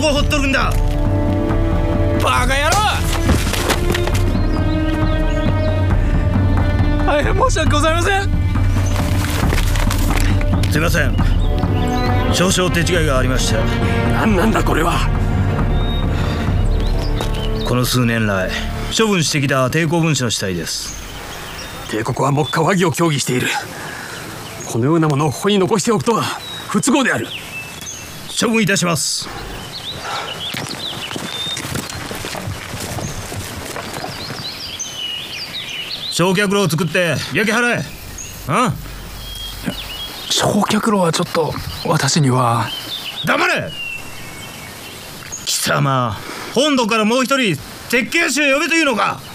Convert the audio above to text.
こ掘っとるんだ。 バカ野郎。大変申し訳ございません。 すいません、少々手違いがありました。 何なんだこれは。 この数年来処分してきた抵抗分子の死体です。 帝国は目下和議を協議している。このようなものをここに残しておくとは不都合である。 処分いたします。焼却炉を作って焼き払え。 焼却炉はちょっと私には。 黙れ。貴様、本土からもう一人設計士を呼べというのか。